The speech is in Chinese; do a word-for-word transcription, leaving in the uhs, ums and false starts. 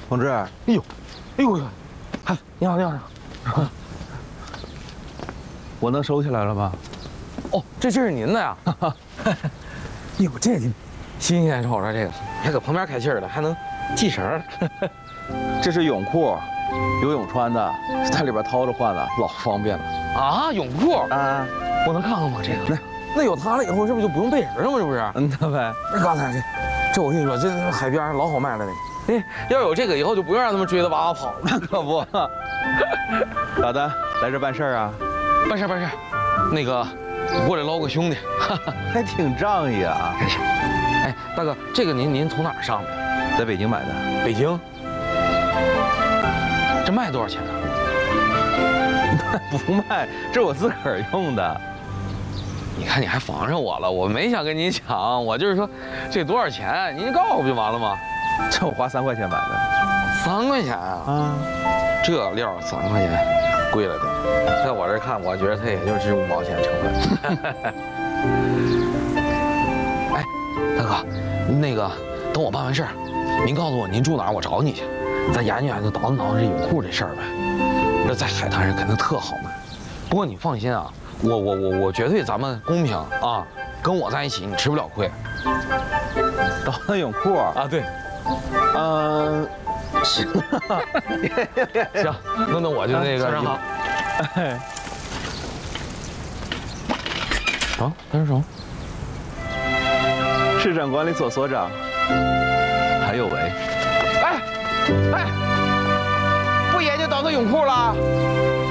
同志， 哎呦，哎呦呦，嗨，你好，你好。 我能收起来了吗？ 哦，这这是您的呀？哟，这新鲜瞅着这个，还搁旁边开气儿的，还能系绳。 这是泳裤，游泳穿的，在里边掏着换的，老方便了。 啊，泳裤啊， 我能看看吗？这个， 那那有它了以后，是不是就不用背绳了吗？这不是？ 嗯，那呗。 那刚才这，这我跟你说，这海边老好卖了这个。哎，要有这个以后，就不用让他们追着娃娃跑了。 那可不。老丹，来这办事儿啊？ 办事办事，那个，我过来捞个兄弟， 还挺仗义啊。 真是。哎，大哥，这个您您从哪儿上的？ 在北京买的。 北京。这卖多少钱啊？ 不卖，这是我自个儿用的。 你看你还防上我了，我没想跟你抢，我就是说，这多少钱？您告诉我不就完了吗？ 这我花三块钱买的。 三块钱啊？ 啊， 这料三块钱，贵了点。在我这看，我觉得它也就值五毛钱成本。哎，大哥，那个等我办完事儿，您告诉我您住哪儿，我找你去，咱研究研究，捣鼓捣鼓这泳裤这事儿呗。这在海滩上肯定特好卖。不过你放心啊，我我我我绝对咱们公平啊，跟我在一起你吃不了亏。 捣那泳裤啊，对， 嗯，行， 行，那那我就那个。 早上好。哎， 啊，那是什么？ 市场管理所所长，韩有为。 哎，哎，不研究捣那泳裤了？